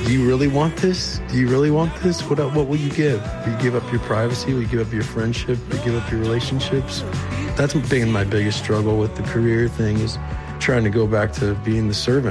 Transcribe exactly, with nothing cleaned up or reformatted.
do you really want this? Do you really want this? What what will you give? Will you give up your privacy? Will you give up your friendship? Will you give up your relationships? That's been my biggest struggle with the career thing, is trying to go back to being the servant.